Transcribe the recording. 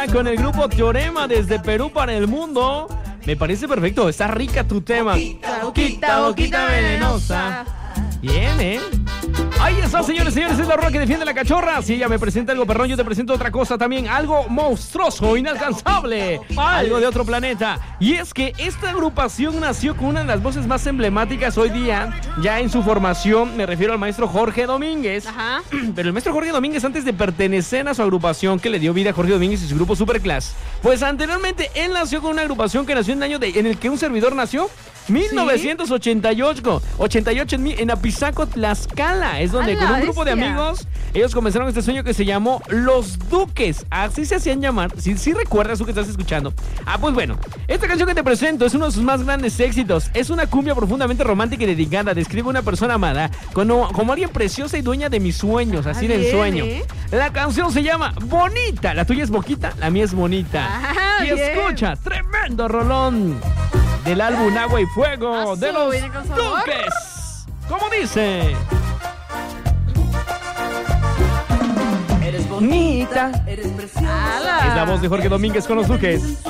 Con el grupo Teorema desde Perú para el mundo. Me parece perfecto, está rica tu tema. Boquita venenosa. Bien, Ahí está, señores, es la rola que defiende la cachorra. Si ella me presenta algo perrón, yo te presento otra cosa también. Algo monstruoso, inalcanzable. Algo de otro planeta. Y es que esta agrupación nació con una de las voces más emblemáticas hoy día. Ya en su formación, me refiero al maestro Jorge Domínguez. Ajá. Pero el maestro Jorge Domínguez, antes de pertenecer a su agrupación que le dio vida a Jorge Domínguez y su grupo Superclass, pues anteriormente él nació con una agrupación que nació en el año en el que un servidor nació. 1988 en Apizaco, Tlaxcala. Es donde con un grupo de amigos ellos comenzaron este sueño que se llamó Los Duques. Así se hacían llamar. Si recuerdas tú que estás escuchando. Pues bueno, esta canción que te presento es uno de sus más grandes éxitos. Es una cumbia profundamente romántica y dedicada. Describe a una persona amada como alguien preciosa y dueña de mis sueños. Así de ensueño. La canción se llama Bonita. La tuya es Boquita, la mía es Bonita. Y escucha, tremendo rolón del álbum Agua y Fuego de los Duques. ¿Cómo dice? Eres bonita, eres preciosa. Es la voz de Jorge Domínguez con los Duques.